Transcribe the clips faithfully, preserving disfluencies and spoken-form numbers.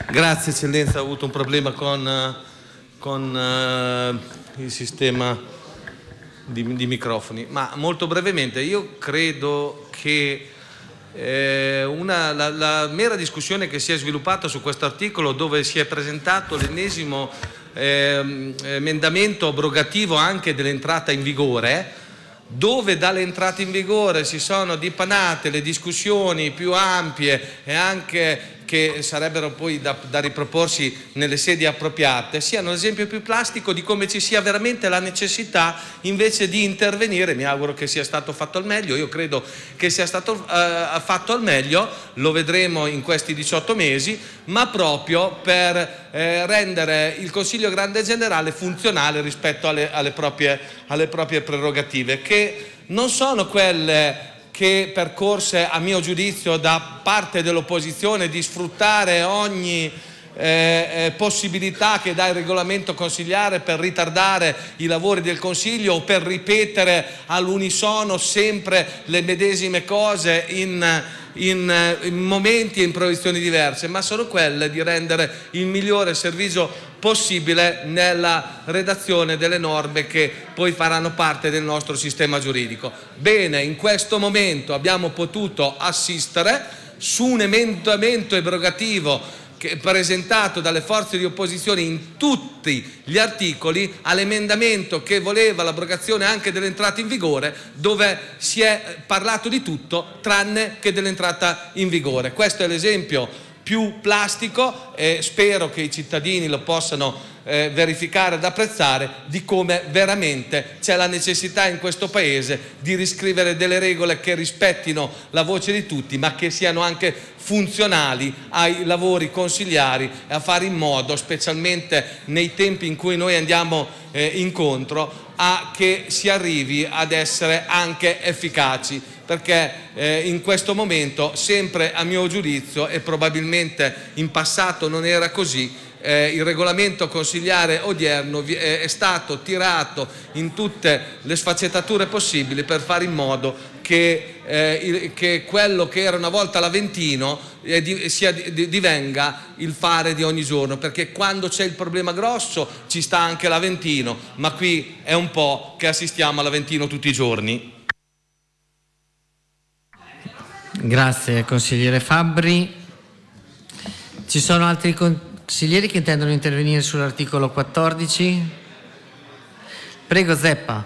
Grazie Eccellenza, ho avuto un problema con, con uh, il sistema di, di microfoni, ma molto brevemente io credo che eh, una, la, la mera discussione che si è sviluppata su questo articolo, dove si è presentato l'ennesimo eh, emendamento abrogativo anche dell'entrata in vigore, dove dall'entrata in vigore si sono dipanate le discussioni più ampie e anche che sarebbero poi da, da riproporsi nelle sedi appropriate, siano l'esempio più plastico di come ci sia veramente la necessità invece di intervenire. Mi auguro che sia stato fatto al meglio, io credo che sia stato uh, fatto al meglio, lo vedremo in questi diciotto mesi, ma proprio per eh, rendere il Consiglio Grande Generale funzionale rispetto alle, alle, proprie, alle proprie prerogative, che non sono quelle che percorse, a mio giudizio, da parte dell'opposizione di sfruttare ogni eh, eh, possibilità che dà il regolamento consigliare per ritardare i lavori del Consiglio o per ripetere all'unisono sempre le medesime cose in, in, in momenti e in proiezioni diverse, ma sono quelle di rendere il migliore servizio possibile nella redazione delle norme che poi faranno parte del nostro sistema giuridico. Bene, in questo momento abbiamo potuto assistere su un emendamento abrogativo che, presentato dalle forze di opposizione in tutti gli articoli, all'emendamento che voleva l'abrogazione anche dell'entrata in vigore, dove si è parlato di tutto tranne che dell'entrata in vigore. Questo è l'esempio più plastico e spero che i cittadini lo possano eh, verificare ed apprezzare di come veramente c'è la necessità in questo Paese di riscrivere delle regole che rispettino la voce di tutti, ma che siano anche funzionali ai lavori consigliari e a fare in modo, specialmente nei tempi in cui noi andiamo eh, incontro, a che si arrivi ad essere anche efficaci, perché eh, in questo momento, sempre a mio giudizio, e probabilmente in passato non era così, eh, il regolamento consigliare odierno vi- è, è stato tirato in tutte le sfaccettature possibili per fare in modo che, eh, il, che quello che era una volta l'Aventino eh, di, sia, di, divenga il fare di ogni giorno, perché quando c'è il problema grosso ci sta anche l'Aventino, ma qui è un po' che assistiamo all'Aventino tutti i giorni. Grazie consigliere Fabbri. Ci sono altri consiglieri che intendono intervenire sull'articolo quattordici? Prego Zeppa.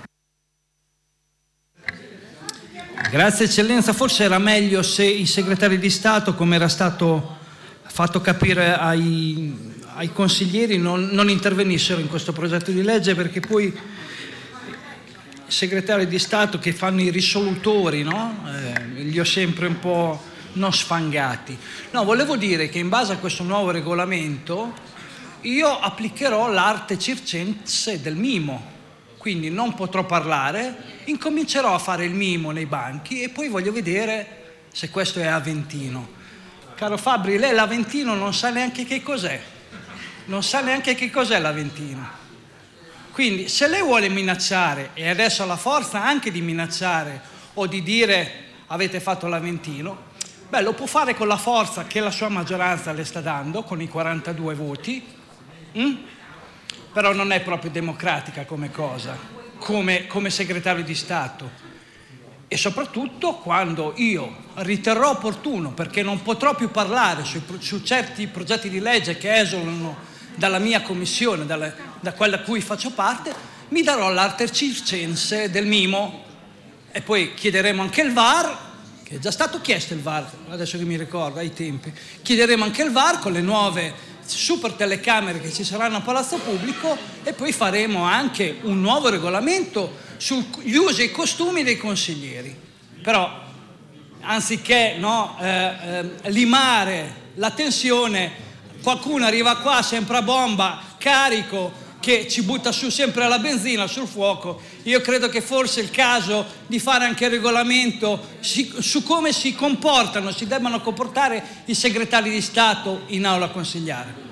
Grazie Eccellenza, forse era meglio se i segretari di Stato, come era stato fatto capire ai, ai consiglieri, non, non intervenissero in questo progetto di legge, perché poi i segretari di Stato che fanno i risolutori, no? Eh, li ho sempre un po' non sfangati. No, volevo dire che in base a questo nuovo regolamento io applicherò l'arte circense del mimo, quindi non potrò parlare, incomincerò a fare il mimo nei banchi e poi voglio vedere se questo è Aventino. Caro Fabbri, lei l'Aventino non sa neanche che cos'è, non sa neanche che cos'è l'Aventino. Quindi se lei vuole minacciare, e adesso ha la forza anche di minacciare o di dire avete fatto l'Aventino, beh, lo può fare con la forza che la sua maggioranza le sta dando, con i quarantadue voti, mm? Però non è proprio democratica come cosa, come, come segretario di Stato. E soprattutto quando io riterrò opportuno, perché non potrò più parlare su, su certi progetti di legge che esulano dalla mia commissione, dalla, da quella a cui faccio parte, mi darò l'arte circense del mimo e poi chiederemo anche il V A R, che è già stato chiesto il V A R, adesso che mi ricordo ai tempi, chiederemo anche il V A R con le nuove super telecamere che ci saranno a Palazzo Pubblico e poi faremo anche un nuovo regolamento sugli usi e costumi dei consiglieri. Però anziché no, eh, eh, limare la tensione, qualcuno arriva qua sempre a bomba, carico, che ci butta su sempre la benzina sul fuoco. Io credo che forse è il caso di fare anche il regolamento su come si comportano, si debbano comportare i segretari di Stato in aula consigliare.